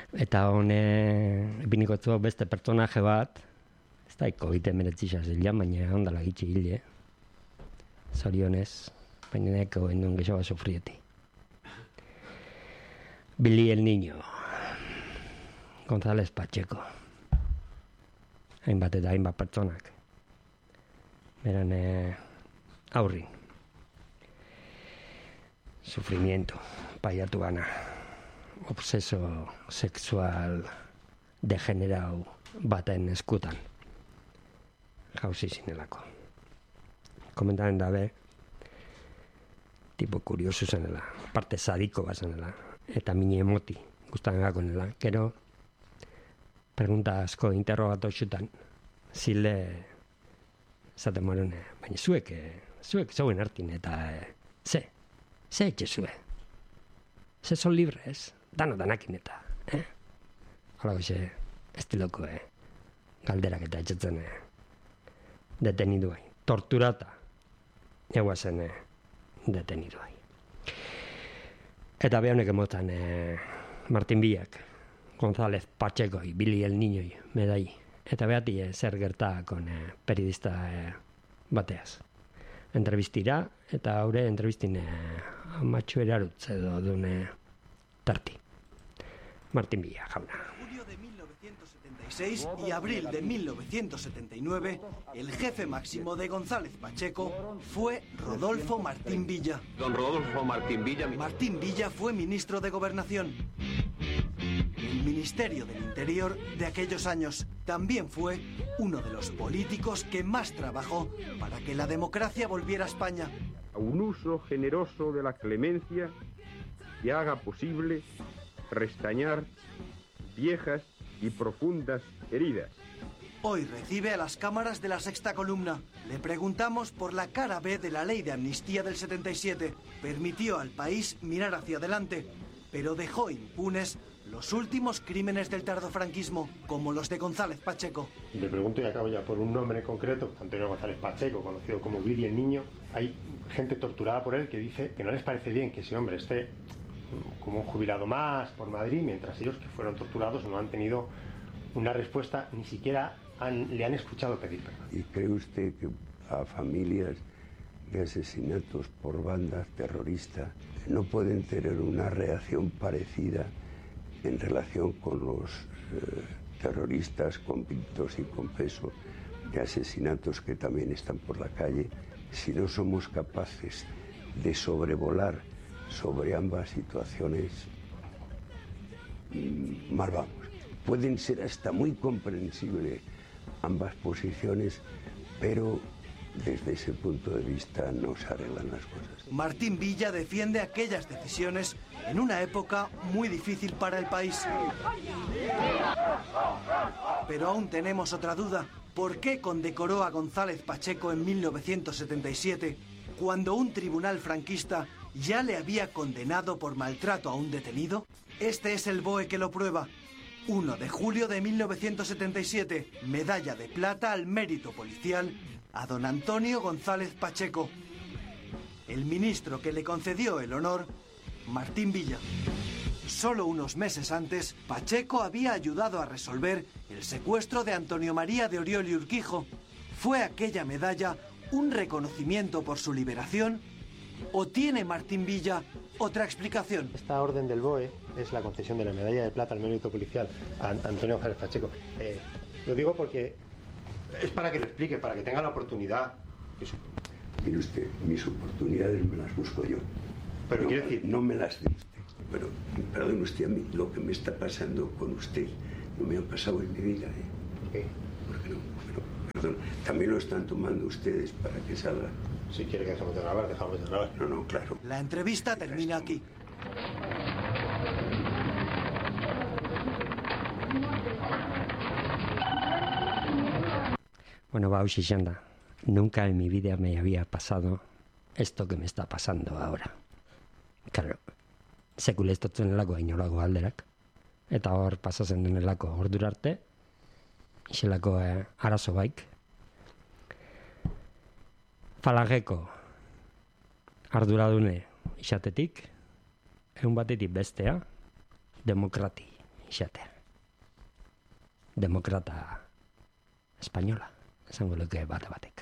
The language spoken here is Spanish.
Eta hone ipiniko beste pertsonaje bat, ez da COVID-19 zila, baina ondala gitxi hile. Zorionez, baina neko endun gehiago sufrieti. Billy el Niño, González Pacheco. Hainbat eta hainbat pertsonak. Beran aurri. Sufrimiento, paiatu gana. Obseso sexual degenerau baten eskutan. Jauzi zinelako. Komentaren dabe, tipo kuriosu zenela, parte sadiko bat zenela, eta mini emoti guztan gakonela. Gero, pregunta asko interrogato xutan, zile zaten morune, baina zuek zauen hartin eta ze etxe zue? Ze son libres, dano danakin eta, Hala goxe, estiloko, galderak eta etxetzen deteniduai, torturata, eguazen deteniduai. Eta behonek emotan Martin Villak, González Pachecoi, Billy el Niñoi, medai. Eta behati zer gerta kon periodista bateaz. Entrevistira, eta haure entrevistin amatxo erarutze edo dune tarti. Martin Villa, jauna. Julio de 1976 y abril de 1979, el jefe máximo de González Pacheco fue Rodolfo Martín Villa. Don Rodolfo Martín Villa. Martín Villa fue ministro de Gobernación. El Ministerio del Interior de aquellos años. También fue uno de los políticos que más trabajó para que la democracia volviera a España. Un uso generoso de la clemencia que haga posible restañar viejas y profundas heridas. Hoy recibe a las cámaras de la Sexta Columna. Le preguntamos por la cara B de la ley de amnistía del 77. Permitió al país mirar hacia adelante, pero dejó impunes los últimos crímenes del tardofranquismo, como los de González Pacheco. Y le pregunto y acabo ya por un nombre concreto, Antonio González Pacheco, conocido como Billy el Niño. Hay gente torturada por él que dice que no les parece bien que ese hombre esté como un jubilado más por Madrid, mientras ellos que fueron torturados no han tenido una respuesta, ni siquiera le han escuchado pedir perdón. ¿Y cree usted que a familias de asesinatos por bandas terroristas no pueden tener una reacción parecida en relación con los terroristas convictos y confesos de asesinatos que también están por la calle, si no somos capaces de sobrevolar sobre ambas situaciones? Mal vamos. Pueden ser hasta muy comprensibles ambas posiciones, pero desde ese punto de vista no se arreglan las cosas. Martín Villa defiende aquellas decisiones en una época muy difícil para el país. Pero aún tenemos otra duda. ¿Por qué condecoró a González Pacheco en 1977 cuando un tribunal franquista ya le había condenado por maltrato a un detenido? Este es el BOE que lo prueba. 1 de julio de 1977, medalla de plata al mérito policial a don Antonio González Pacheco. El ministro que le concedió el honor, Martín Villa. Solo unos meses antes, Pacheco había ayudado a resolver el secuestro de Antonio María de Oriol y Urquijo. ¿Fue aquella medalla un reconocimiento por su liberación? ¿O tiene Martín Villa otra explicación? Esta orden del BOE es la concesión de la medalla de plata al mérito policial a Antonio González Pacheco. Lo digo porque es para que lo explique, para que tenga la oportunidad. Mire usted, mis oportunidades me las busco yo. Pero no, quiero decir, no me las dé usted. Pero perdone usted, a mí lo que me está pasando con usted no me ha pasado en mi vida. ¿Por qué? Porque no, perdón, también lo están tomando ustedes para que salga. Si quiere que dejemos de grabar, dejamos de grabar. No, claro. La entrevista termina aquí. Bueno, va, Ushishanda. Nunca en mi vida me había pasado esto que me está pasando ahora. Claro, sekule ez totzen elako inolako alderak. Eta hor pasatzen denelako ordurarte, iselako arazo baik. Falangeko arduradune izatetik, egun batetik bestea, demokrati izatea. Demokrata espainola, esango luke bate batek.